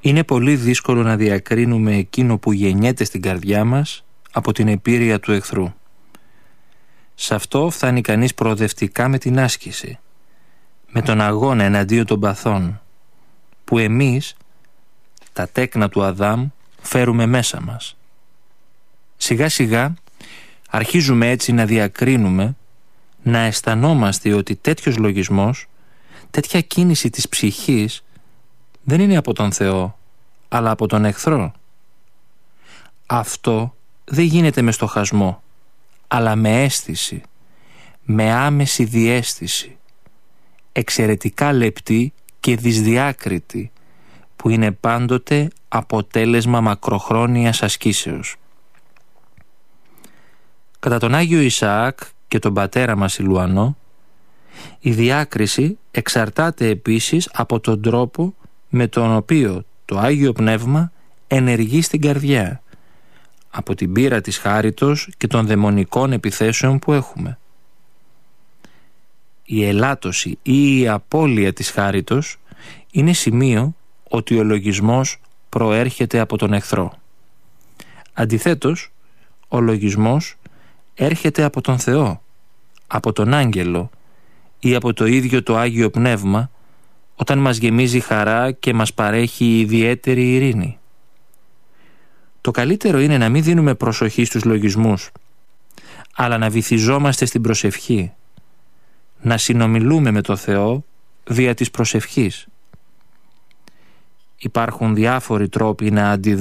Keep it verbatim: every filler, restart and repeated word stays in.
Είναι πολύ δύσκολο να διακρίνουμε εκείνο που γεννιέται στην καρδιά μας από την επίρρεια του εχθρού. Σε αυτό φτάνει κανείς προοδευτικά με την άσκηση, με τον αγώνα εναντίον των παθών, που εμείς, τα τέκνα του Αδάμ, φέρουμε μέσα μας. Σιγά σιγά αρχίζουμε έτσι να διακρίνουμε, να αισθανόμαστε ότι τέτοιος λογισμός, τέτοια κίνηση της ψυχής δεν είναι από τον Θεό, αλλά από τον εχθρό. Αυτό δεν γίνεται με στοχασμό, αλλά με αίσθηση, με άμεση διαίσθηση, εξαιρετικά λεπτή και δυσδιάκριτη, που είναι πάντοτε αποτέλεσμα μακροχρόνιας ασκήσεως. Κατά τον Άγιο Ισαάκ και τον πατέρα μας Ηλουανό, η διάκριση εξαρτάται επίσης από τον τρόπο με τον οποίο το Άγιο Πνεύμα ενεργεί στην καρδιά, από την πείρα της χάριτος και των δαιμονικών επιθέσεων που έχουμε. Η ελάττωση ή η απώλεια της χάριτος είναι σημείο ότι ο λογισμός προέρχεται από τον εχθρό. Αντιθέτως, ο λογισμός έρχεται από τον Θεό, από τον άγγελο ή από το ίδιο το Άγιο Πνεύμα, όταν μας γεμίζει χαρά και μας παρέχει ιδιαίτερη ειρήνη. Το καλύτερο είναι να μην δίνουμε προσοχή στους λογισμούς, αλλά να βυθιζόμαστε στην προσευχή, να συνομιλούμε με το Θεό δια της προσευχής. Υπάρχουν διάφοροι τρόποι να αντιδρούμε